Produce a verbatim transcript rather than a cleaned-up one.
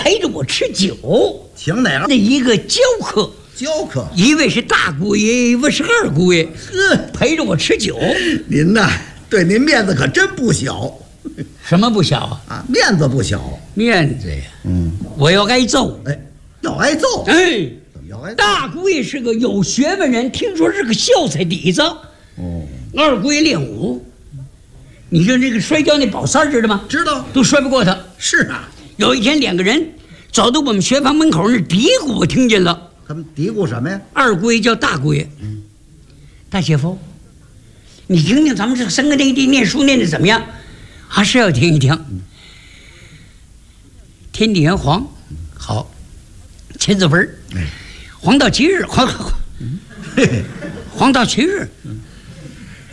陪着我吃酒。 请哪个？ 那一个教客， 教客， 一位是大姑爷，一位是二姑爷， 呵， 陪着我吃酒。 您呐，对您面子可真不小。 什么不小啊？ 啊，面子不小。 面子呀， 嗯， 我要挨揍。 哎，要挨揍。 哎， 怎么要挨揍？ 大姑爷是个有学问人，听说是个秀才底子。 哦， 二姑爷练武，你说这个摔跤那宝三知道吗？ 知道， 都摔不过他。 是啊。 有一天，两个人走到我们学房门口那嘀咕，我听见了。 他们嘀咕什么呀？ 二姑爷叫大姑爷， 嗯， 大姐夫，你听听咱们这三个内地念书念的怎么样？还是要听一听。嗯、天地元黄，好，千字文，嗯、黄道吉日，黄，嗯、黄道吉日，嗯、